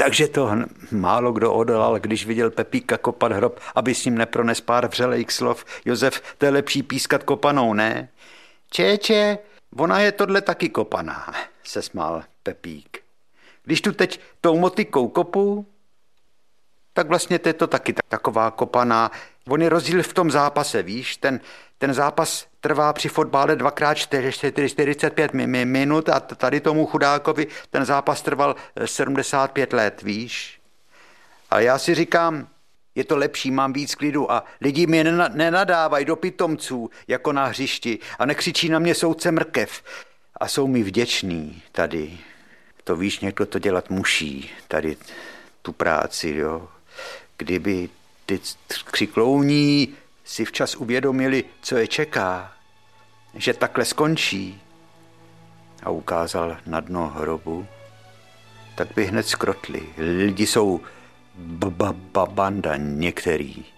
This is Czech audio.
Takže to málo kdo odolal, když viděl Pepíka kopat hrob, aby s ním neprones pár vřelejch slov. Josef, to je lepší pískat kopanou, ne? Čeče, ona je tohle taky kopaná, se smál Pepík. Když tu teď tou motikou kopu, tak vlastně to je to taky taková kopaná. On je rozdíl v tom zápase, víš, ten zápas trvá při fotbale 2x45 minut a tady tomu chudákovi ten zápas trval 75 let, víš. Ale já si říkám, je to lepší, mám víc klidu a lidi mě nenadávají do pitomců jako na hřišti a nekřičí na mě soudce mrkev. A jsou mi vděční tady. To víš, někdo to dělat musí, tady tu práci, jo. Kdyby ty křiklouní si včas uvědomili, co je čeká, že takhle skončí, a ukázal na dno hrobu, tak by hned skrotli. Lidi jsou banda některý.